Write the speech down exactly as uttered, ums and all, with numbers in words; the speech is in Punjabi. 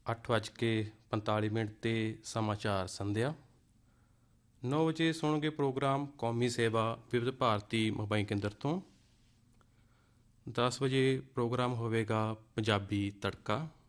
ਅੱਠ ਵੱਜ ਕੇ ਪੰਤਾਲੀ ਮਿੰਟ 'ਤੇ ਸਮਾਚਾਰ ਸੰਧਿਆ। ਨੌ ਵਜੇ ਸੁਣੋਗੇ ਪ੍ਰੋਗਰਾਮ ਕੌਮੀ ਸੇਵਾ ਵਿਵਧ ਭਾਰਤੀ ਮੁੰਬਈ ਕੇਂਦਰ ਤੋਂ। ਦਸ ਵਜੇ ਪ੍ਰੋਗਰਾਮ ਹੋਵੇਗਾ ਪੰਜਾਬੀ ਤੜਕਾ।